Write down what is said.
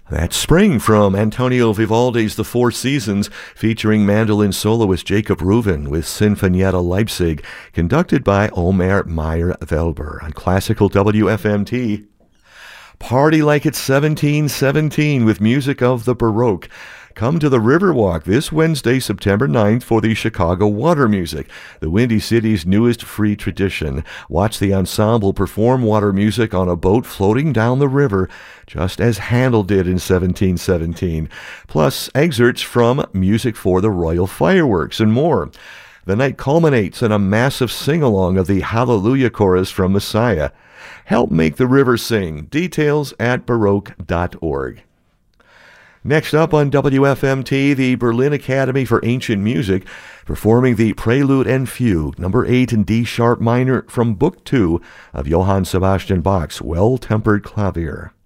That's Spring from Antonio Vivaldi's The Four Seasons, featuring mandolin soloist Jacob Reuven with Sinfonietta Leipzig, conducted by Omer Meyer-Welber on Classical WFMT. Party like it's 1717 with music of the Baroque. Come to the Riverwalk this Wednesday, September 9th for the Chicago Water Music, the Windy City's newest free tradition. Watch the ensemble perform water music on a boat floating down the river, just as Handel did in 1717. Plus, excerpts from Music for the Royal Fireworks and more. The night culminates in a massive sing-along of the Hallelujah Chorus from Messiah. Help make the river sing. Details at baroque.org. Next up on WFMT, the Berlin Academy for Ancient Music, performing the Prelude and Fugue, number 8 in D-sharp minor from Book 2 of Johann Sebastian Bach's Well-Tempered Clavier.